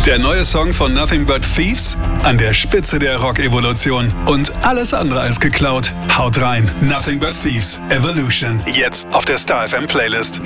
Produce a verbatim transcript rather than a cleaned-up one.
Der neue Song von Nothing But Thieves? An der Spitze der Rock-Evolution. Und alles andere als geklaut. Haut rein. Nothing But Thieves. Evolution. Jetzt auf der Star F M Playlist.